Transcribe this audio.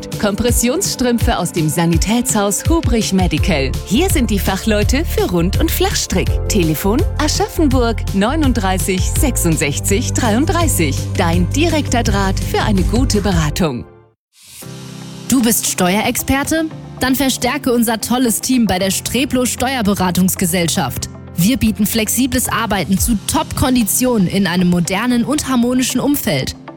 Projekt. Kompressionsstrümpfe aus dem Sanitätshaus Hubrich Medical. Hier sind die Fachleute für Rund- und Flachstrick. Telefon Aschaffenburg 39 66 33. Dein direkter Draht für eine gute Beratung. Du bist Steuerexperte? Dann verstärke unser tolles Team bei der Streblo Steuerberatungsgesellschaft. Wir bieten flexibles Arbeiten zu Top-Konditionen in einem modernen und harmonischen Umfeld.